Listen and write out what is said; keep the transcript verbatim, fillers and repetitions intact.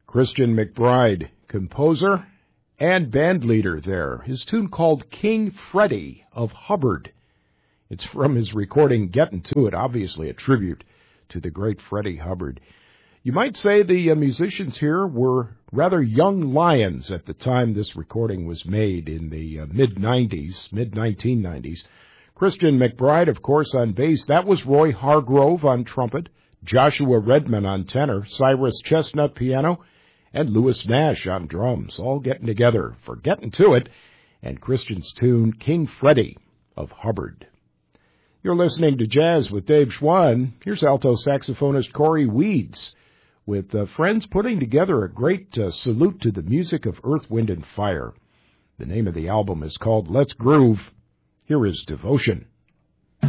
Christian McBride, composer and band leader there. His tune called King Freddie of Hubbard. It's from his recording Gettin' To It, obviously a tribute to the great Freddie Hubbard. You might say the uh, musicians here were rather young lions at the time this recording was made in the uh, mid-nineties, mid nineteen nineties. Christian McBride, of course, on bass. That was Roy Hargrove on trumpet, Joshua Redman on tenor, Cyrus Chestnut piano, and Louis Nash on drums, all getting together for Getting To It and Christian's tune, King Freddie of Hubbard. You're listening to Jazz with Dave Schwann. Here's alto saxophonist Corey Weeds with uh, friends putting together a great uh, salute to the music of Earth, Wind, and Fire. The name of the album is called Let's Groove. Here is Devotion.